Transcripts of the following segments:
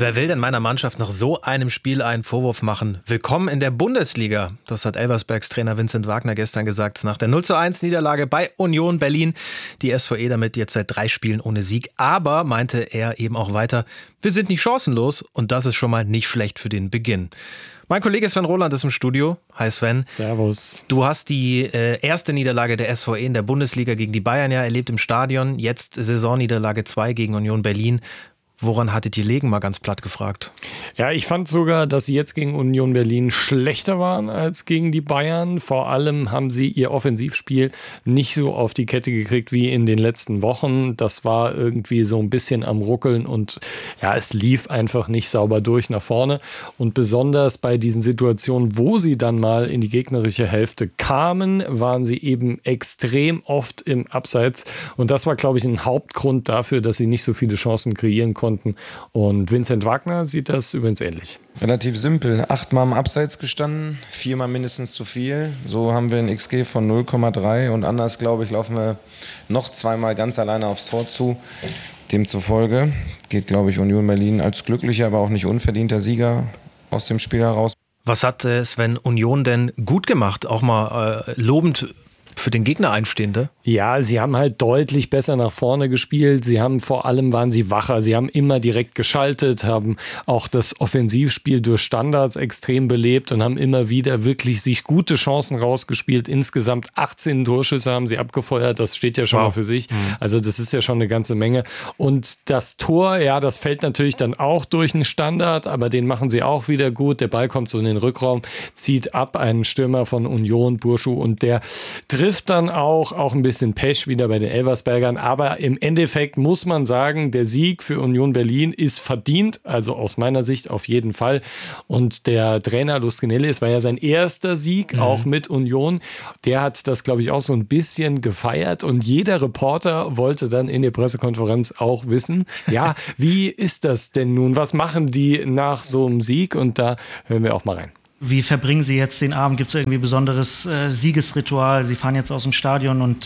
Wer will denn meiner Mannschaft nach so einem Spiel einen Vorwurf machen? Willkommen in der Bundesliga. Das hat Elversbergs Trainer Vincent Wagner gestern gesagt nach der 0:1 Niederlage bei Union Berlin. Die SVE damit jetzt seit 3 Spielen ohne Sieg. Aber, meinte er eben auch weiter, wir sind nicht chancenlos und das ist schon mal nicht schlecht für den Beginn. Mein Kollege Sven Roland ist im Studio. Hi Sven. Servus. Du hast die erste Niederlage der SVE in der Bundesliga gegen die Bayern ja erlebt im Stadion. Jetzt Saisonniederlage 2 gegen Union Berlin. Woran hattet ihr liegen, mal ganz platt gefragt? Ja, ich fand sogar, dass sie jetzt gegen Union Berlin schlechter waren als gegen die Bayern. Vor allem haben sie ihr Offensivspiel nicht so auf die Kette gekriegt wie in den letzten Wochen. Das war irgendwie so ein bisschen am Ruckeln und ja, es lief einfach nicht sauber durch nach vorne. Und besonders bei diesen Situationen, wo sie dann mal in die gegnerische Hälfte kamen, waren sie eben extrem oft im Abseits. Und das war, glaube ich, ein Hauptgrund dafür, dass sie nicht so viele Chancen kreieren konnten. Und Vincent Wagner sieht das übrigens ähnlich. Relativ simpel. 8-mal im Abseits gestanden, 4-mal mindestens zu viel. So haben wir ein XG von 0,3 und anders, glaube ich, laufen wir noch 2-mal ganz alleine aufs Tor zu. Demzufolge geht, glaube ich, Union Berlin als glücklicher, aber auch nicht unverdienter Sieger aus dem Spiel heraus. Was hat Sven Union denn gut gemacht? Auch mal lobend für den Gegner einstehende? Ja, sie haben halt deutlich besser nach vorne gespielt. Waren sie wacher. Sie haben immer direkt geschaltet, haben auch das Offensivspiel durch Standards extrem belebt und haben immer wieder wirklich sich gute Chancen rausgespielt. Insgesamt 18 Torschüsse haben sie abgefeuert. Das steht ja schon mal für sich. Also das ist ja schon eine ganze Menge. Und das Tor, ja, das fällt natürlich dann auch durch einen Standard, aber den machen sie auch wieder gut. Der Ball kommt so in den Rückraum, zieht ab einen Stürmer von Union, Burschu, und der trifft dann auch ein bisschen Pech wieder bei den Elversbergern. Aber im Endeffekt muss man sagen, der Sieg für Union Berlin ist verdient. Also aus meiner Sicht auf jeden Fall. Und der Trainer Luskinelli, es war ja sein erster Sieg, auch mit Union. Der hat das, glaube ich, auch so ein bisschen gefeiert. Und jeder Reporter wollte dann in der Pressekonferenz auch wissen, ja, wie ist das denn nun? Was machen die nach so einem Sieg? Und da hören wir auch mal rein. Wie verbringen Sie jetzt den Abend? Gibt es irgendwie besonderes Siegesritual? Sie fahren jetzt aus dem Stadion und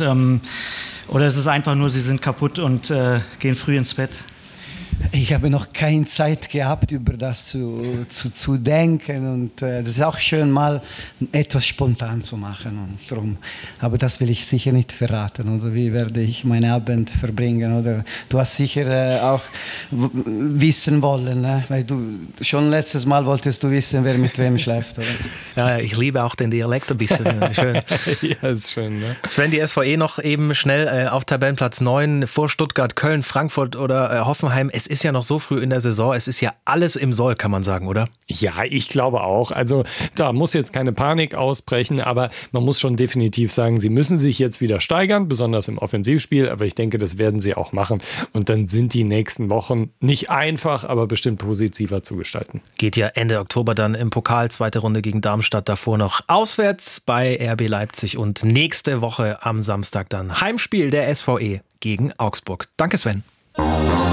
oder ist es einfach nur, Sie sind kaputt und gehen früh ins Bett? Ich habe noch keine Zeit gehabt, über das zu denken, und das ist auch schön, mal etwas spontan zu machen und drum. Aber das will ich sicher nicht verraten, oder wie werde ich meinen Abend verbringen, oder du hast sicher auch wissen wollen, ne? Weil du schon letztes Mal wolltest du wissen, wer mit wem schläft, oder? Ja, ich liebe auch den Dialekt ein bisschen. Schön. Ja, ist schön, ne? Sven, die SVE noch eben schnell auf Tabellenplatz 9 vor Stuttgart, Köln, Frankfurt oder Hoffenheim. Es ist ja noch so früh in der Saison, es ist ja alles im Soll, kann man sagen, oder? Ja, ich glaube auch. Also da muss jetzt keine Panik ausbrechen, aber man muss schon definitiv sagen, sie müssen sich jetzt wieder steigern, besonders im Offensivspiel, aber ich denke, das werden sie auch machen, und dann sind die nächsten Wochen nicht einfach, aber bestimmt positiver zu gestalten. Geht ja Ende Oktober dann im Pokal, 2. Runde gegen Darmstadt, davor noch auswärts bei RB Leipzig und nächste Woche am Samstag dann Heimspiel der SVE gegen Augsburg. Danke, Sven.